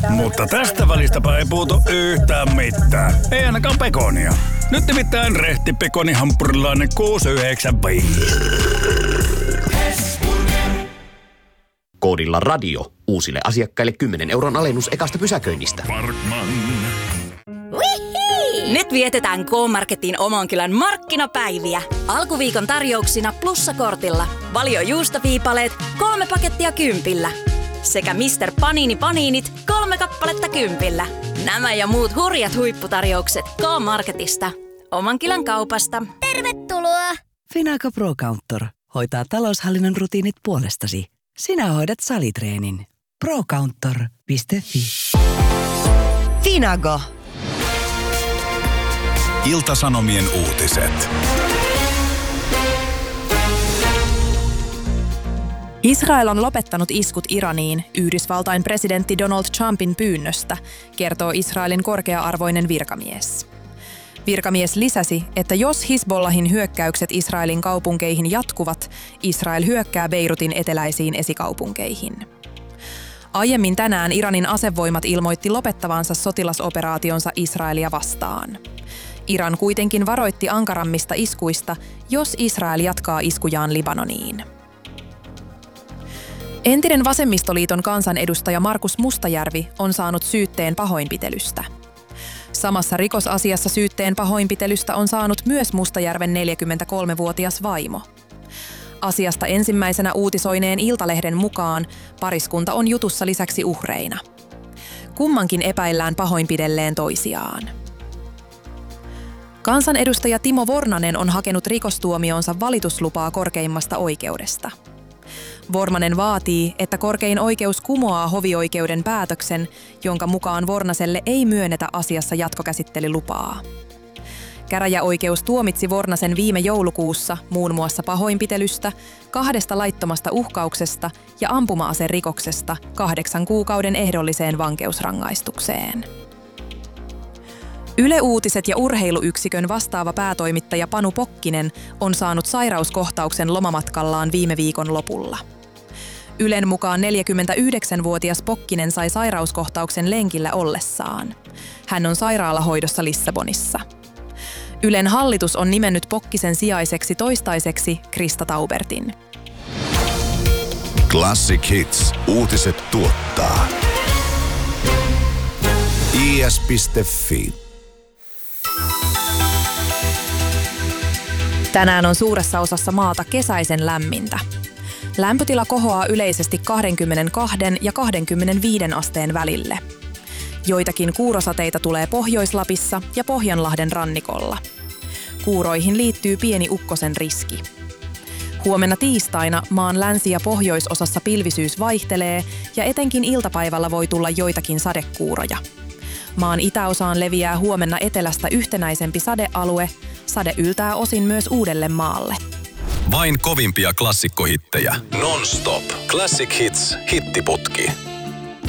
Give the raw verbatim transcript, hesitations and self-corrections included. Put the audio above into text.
Mutta tästä välistäpä ei puutu yhtään mitään. Ei ainakaan pekonia. Nyt nimittäin rehti pekonihampurilainen kuusi yhdeksänkymmentäviisi. Koodilla radio uusille asiakkaille kymmenen euron alennus ekasta pysäköinnistä. Parkman. Nyt vietetään K-Marketin Omankylän markkinapäiviä. Alkuviikon tarjouksina plussakortilla. Valio juustoviipaleet, kolme pakettia kympillä. Sekä mister Panini Paninit, kolme kappaletta kympillä. Nämä ja muut hurjat huipputarjoukset K-Marketista. Omankylän kaupasta. Tervetuloa! Finago Pro Counter hoitaa taloushallinnon rutiinit puolestasi. Sinä hoidat salitreenin. pro counter piste fi. Finago. Ilta-Sanomien uutiset. Israel on lopettanut iskut Iraniin Yhdysvaltain presidentti Donald Trumpin pyynnöstä, kertoo Israelin korkea-arvoinen virkamies. Virkamies lisäsi, että jos Hizbollahin hyökkäykset Israelin kaupunkeihin jatkuvat, Israel hyökkää Beirutin eteläisiin esikaupunkeihin. Aiemmin tänään Iranin asevoimat ilmoitti lopettavansa sotilasoperaationsa Israelia vastaan. Iran kuitenkin varoitti ankarammista iskuista, jos Israel jatkaa iskujaan Libanoniin. Entinen Vasemmistoliiton kansanedustaja Markus Mustajärvi on saanut syytteen pahoinpitelystä. Samassa rikosasiassa syytteen pahoinpitelystä on saanut myös Mustajärven neljäkymmentäkolmevuotias vaimo. Asiasta ensimmäisenä uutisoineen Iltalehden mukaan pariskunta on jutussa lisäksi uhreina. Kummankin epäillään pahoinpidelleen toisiaan. Kansanedustaja Timo Vornanen on hakenut rikostuomionsa valituslupaa korkeimmasta oikeudesta. Vormanen vaatii, että korkein oikeus kumoaa hovioikeuden päätöksen, jonka mukaan Vornaselle ei myönnetä asiassa jatkokäsittelylupaa. Käräjäoikeus tuomitsi Vornasen viime joulukuussa muun muassa pahoinpitelystä, kahdesta laittomasta uhkauksesta ja ampuma-aserikoksesta kahdeksan kuukauden ehdolliseen vankeusrangaistukseen. Yle Uutiset ja urheiluyksikön vastaava päätoimittaja Panu Pokkinen on saanut sairauskohtauksen lomamatkallaan viime viikon lopulla. Ylen mukaan neljäkymmentäyhdeksänvuotias Pokkinen sai sairauskohtauksen lenkillä ollessaan. Hän on sairaalahoidossa Lissabonissa. Ylen hallitus on nimennyt Pokkisen sijaiseksi toistaiseksi Krista Taubertin. Classic Hits. Uutiset tuottaa. I S piste fi. Tänään on suuressa osassa maata kesäisen lämmintä. Lämpötila kohoaa yleisesti kaksikymmentäkaksi ja kaksikymmentäviisi asteen välille. Joitakin kuurosateita tulee Pohjois-Lapissa ja Pohjanlahden rannikolla. Kuuroihin liittyy pieni ukkosen riski. Huomenna tiistaina maan länsi- ja pohjoisosassa pilvisyys vaihtelee ja etenkin iltapäivällä voi tulla joitakin sadekuuroja. Maan itäosaan leviää huomenna etelästä yhtenäisempi sadealue. Sade yltää osin myös Uudellemaalle. Vain kovimpia klassikkohittejä. Non-stop. Classic Hits. Hittiputki.